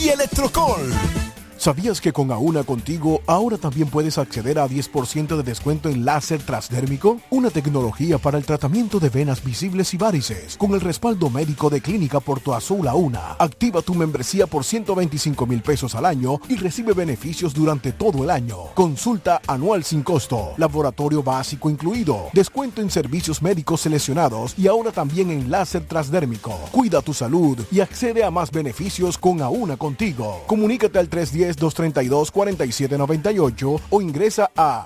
y Electrocol. ¿Sabías que con Auna Contigo ahora también puedes acceder a 10% de descuento en láser transdérmico? Una tecnología para el tratamiento de venas visibles y varices, con el respaldo médico de Clínica Porto Azul Auna. Activa tu membresía por 125,000 pesos al año y recibe beneficios durante todo el año. Consulta anual sin costo, laboratorio básico incluido, descuento en servicios médicos seleccionados y ahora también en láser transdérmico. Cuida tu salud y accede a más beneficios con Auna Contigo. Comunícate al 310-232-4798 o ingresa a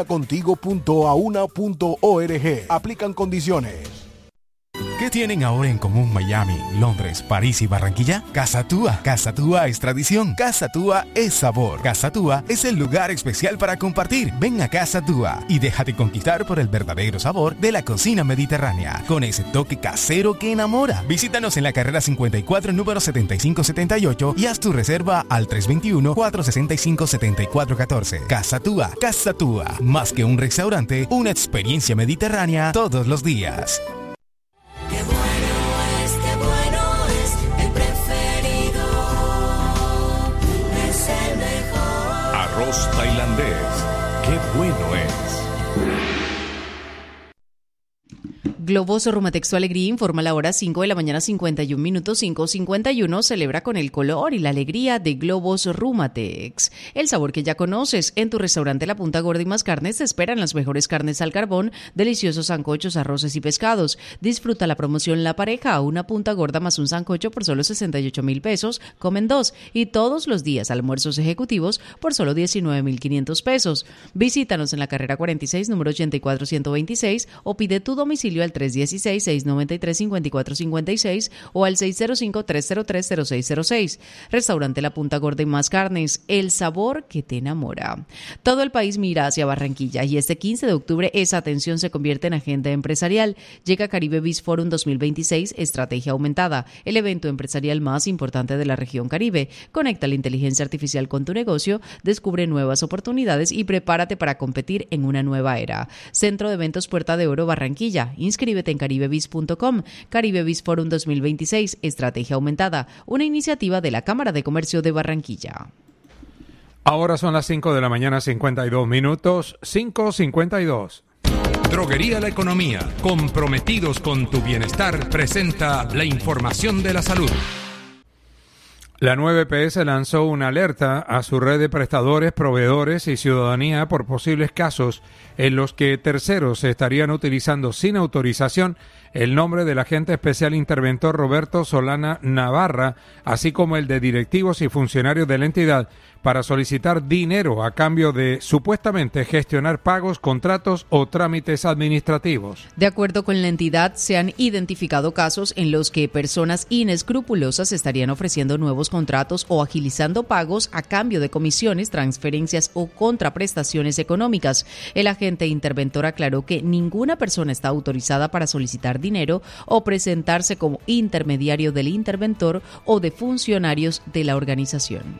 aunacontigo.auna.org. Aplican condiciones. ¿Qué tienen ahora en común Miami, Londres, París y Barranquilla? Casa Tua. Casa Tua es tradición. Casa Tua es sabor. Casa Tua es el lugar especial para compartir. Ven a Casa Tua y déjate conquistar por el verdadero sabor de la cocina mediterránea, con ese toque casero que enamora. Visítanos en la carrera 54, número 7578 y haz tu reserva al 321-465-7414. Casa Tua. Casa Tua. Más que un restaurante, una experiencia mediterránea todos los días. Qué bueno es, el preferido es el mejor. Arroz tailandés, qué bueno es. Globos Rumatex Tu Alegría informa la hora 5 de la mañana 51 minutos, 5:51. Celebra con el color y la alegría de Globos Rumatex. El sabor que ya conoces. En tu restaurante La Punta Gorda y Más Carnes te esperan las mejores carnes al carbón, deliciosos sancochos, arroces y pescados. Disfruta la promoción La Pareja, una punta gorda más un sancocho por solo 68,000 pesos. Comen dos. Y todos los días almuerzos ejecutivos por solo 19,500 pesos. Visítanos en la carrera 46, número 84126 o pide tu domicilio al 316-693-5456 o al 605-303-0606. Restaurante La Punta Gorda y Más Carnes, el sabor que te enamora. Todo el país mira hacia Barranquilla y este 15 de octubre esa atención se convierte en agenda empresarial. Llega Caribe Biz Forum 2026, Estrategia Aumentada, el evento empresarial más importante de la región Caribe. Conecta la inteligencia artificial con tu negocio, descubre nuevas oportunidades y prepárate para competir en una nueva era. Centro de Eventos Puerta de Oro Barranquilla. Inscríbete en caribebiz.com. Caribe Biz Forum 2026, Estrategia Aumentada, una iniciativa de la Cámara de Comercio de Barranquilla. Ahora son las 5 de la mañana, 52 minutos, 5:52. Droguería La Economía, comprometidos con tu bienestar, presenta la información de la salud. La 9PS lanzó una alerta a su red de prestadores, proveedores y ciudadanía por posibles casos en los que terceros estarían utilizando sin autorización el nombre del agente especial interventor Roberto Solana Navarra, así como el de directivos y funcionarios de la entidad, para solicitar dinero a cambio de supuestamente gestionar pagos, contratos o trámites administrativos. De acuerdo con la entidad, se han identificado casos en los que personas inescrupulosas estarían ofreciendo nuevos contratos o agilizando pagos a cambio de comisiones, transferencias o contraprestaciones económicas. El agente interventor aclaró que ninguna persona está autorizada para solicitar dinero o presentarse como intermediario del interventor o de funcionarios de la organización.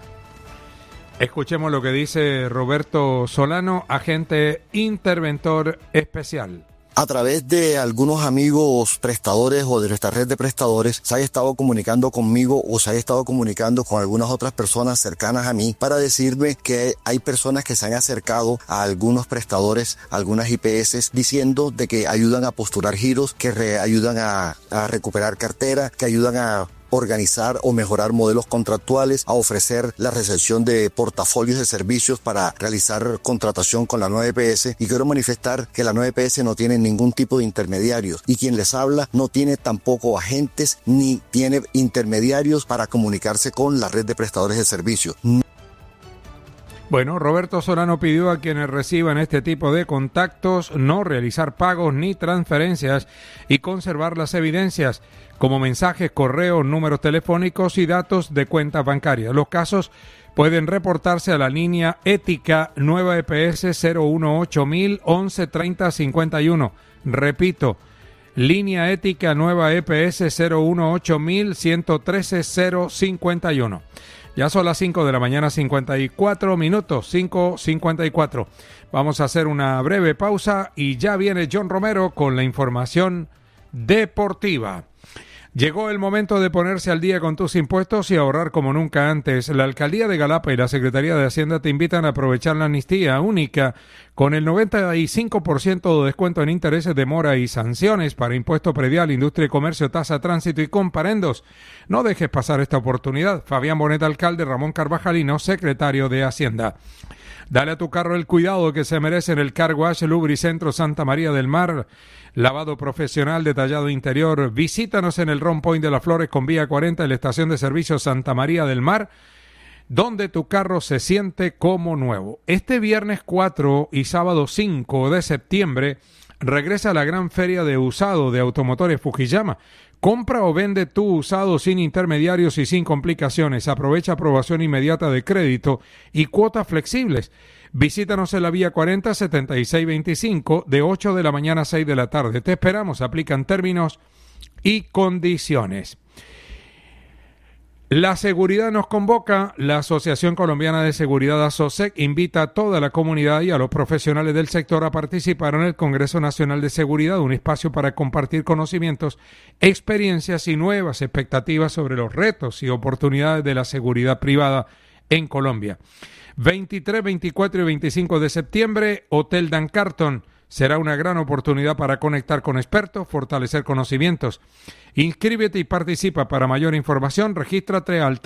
Escuchemos lo que dice Roberto Solano, agente interventor especial. A través de algunos amigos prestadores o de nuestra red de prestadores se ha estado comunicando conmigo o se ha estado comunicando con algunas otras personas cercanas a mí para decirme que hay personas que se han acercado a algunos prestadores, algunas IPS, diciendo de que ayudan a postular giros, que ayudan a recuperar cartera, que ayudan a organizar o mejorar modelos contractuales, a ofrecer la recepción de portafolios de servicios para realizar contratación con la 9PS, y quiero manifestar que la 9PS no tiene ningún tipo de intermediarios y quien les habla no tiene tampoco agentes ni tiene intermediarios para comunicarse con la red de prestadores de servicios. Bueno, Roberto Solano pidió a quienes reciban este tipo de contactos no realizar pagos ni transferencias y conservar las evidencias como mensajes, correos, números telefónicos y datos de cuentas bancarias. Los casos pueden reportarse a la línea ética Nueva EPS 018 11 30 51. Repito, línea ética Nueva EPS 018 113 051. Ya son las 5 de la mañana, 54 minutos, 5:54. Vamos a hacer una breve pausa y ya viene John Romero con la información deportiva. Llegó el momento de ponerse al día con tus impuestos y ahorrar como nunca antes. La Alcaldía de Galapa y la Secretaría de Hacienda te invitan a aprovechar la amnistía única con el 95% de descuento en intereses, demora y sanciones para impuesto predial, industria y comercio, tasa, tránsito y comparendos. No dejes pasar esta oportunidad. Fabián Bonet, alcalde, Ramón Carvajalino, secretario de Hacienda. Dale a tu carro el cuidado que se merece en el Car Wash Lubricentro Santa María del Mar. Lavado profesional, detallado interior. Visítanos en el Ron Point de las Flores con vía 40 en la estación de servicio Santa María del Mar, donde tu carro se siente como nuevo. Este viernes 4 y sábado 5 de septiembre regresa la gran feria de usado de Automotores Fujiyama. Compra o vende tu usado sin intermediarios y sin complicaciones. Aprovecha aprobación inmediata de crédito y cuotas flexibles. Visítanos en la vía 40 7625 de 8 de la mañana a 6 de la tarde. Te esperamos. Aplican términos y condiciones. La seguridad nos convoca. La Asociación Colombiana de Seguridad ASOSEC invita a toda la comunidad y a los profesionales del sector a participar en el Congreso Nacional de Seguridad, un espacio para compartir conocimientos, experiencias y nuevas expectativas sobre los retos y oportunidades de la seguridad privada en Colombia. 23, 24 y 25 de septiembre, Hotel Dan Carton. Será una gran oportunidad para conectar con expertos, fortalecer conocimientos. Inscríbete y participa. Para mayor información, regístrate al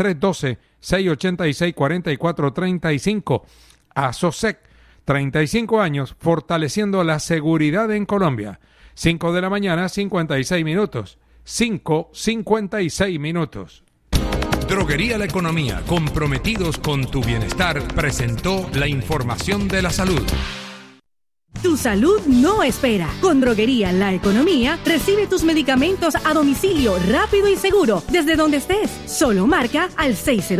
312-686-4435. ASOSEC, 35 años, fortaleciendo la seguridad en Colombia. 5 de la mañana, 56 minutos. 5:56 minutos. Droguería La Economía, comprometidos con tu bienestar, presentó la información de la salud. Tu salud no espera. Con Droguería La Economía, recibe tus medicamentos a domicilio rápido y seguro, desde donde estés. Solo marca al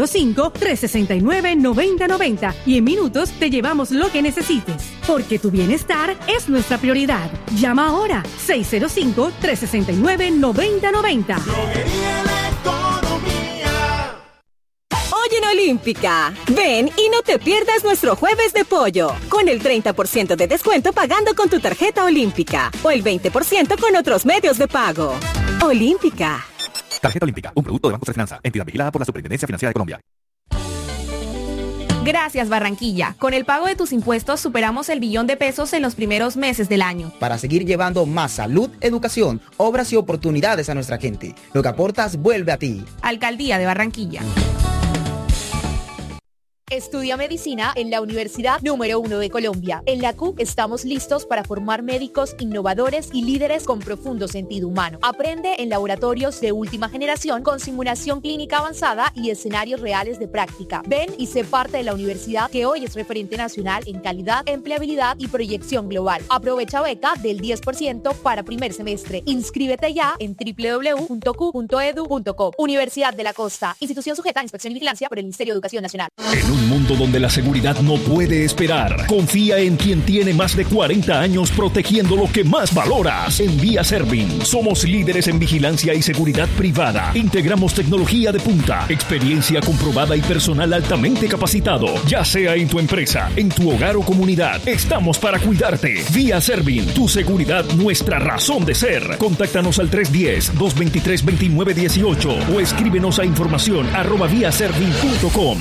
605-369-9090 y en minutos te llevamos lo que necesites. Porque tu bienestar es nuestra prioridad. Llama ahora, 605-369-9090. Droguería La Economía. Hoy en Olímpica, ven y no te pierdas nuestro jueves de pollo, con el 30% de descuento pagando con tu tarjeta Olímpica o el 20% con otros medios de pago. Olímpica. Tarjeta Olímpica, un producto de Banco de Finanza, entidad vigilada por la Superintendencia Financiera de Colombia. Gracias, Barranquilla. Con el pago de tus impuestos superamos el $1 billón en los primeros meses del año. Para seguir llevando más salud, educación, obras y oportunidades a nuestra gente. Lo que aportas vuelve a ti. Alcaldía de Barranquilla. Estudia medicina en la Universidad número 1 de Colombia. En la CUC estamos listos para formar médicos innovadores y líderes con profundo sentido humano. Aprende en laboratorios de última generación con simulación clínica avanzada y escenarios reales de práctica. Ven y sé parte de la universidad que hoy es referente nacional en calidad, empleabilidad y proyección global. Aprovecha beca del 10% para primer semestre. Inscríbete ya en www.cu.edu.co. Universidad de la Costa. Institución sujeta a inspección y vigilancia por el Ministerio de Educación Nacional. En un mundo donde la seguridad no puede esperar, confía en quien tiene más de 40 años protegiendo lo que más valoras. En Vía Servin, somos líderes en vigilancia y seguridad privada. Integramos tecnología de punta, experiencia comprobada y personal altamente capacitado. Ya sea en tu empresa, en tu hogar o comunidad, estamos para cuidarte. Vía Servin, tu seguridad, nuestra razón de ser. Contáctanos al 310-223-2918 o escríbenos a información@viaservin.com.